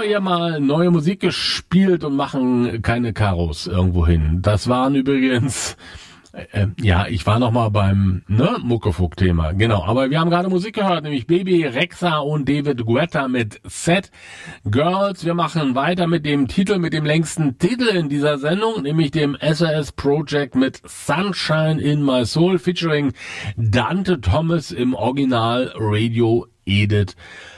hier mal neue Musik gespielt und machen keine Karos irgendwo hin. Das waren übrigens... ich war noch mal beim Muckefuck-Thema, genau. Aber wir haben gerade Musik gehört, nämlich Baby Rexha und David Guetta mit Set Girls. Wir machen weiter mit dem längsten Titel in dieser Sendung, nämlich dem SAS Project mit Sunshine in My Soul featuring Dante Thomas im Original Radio Edit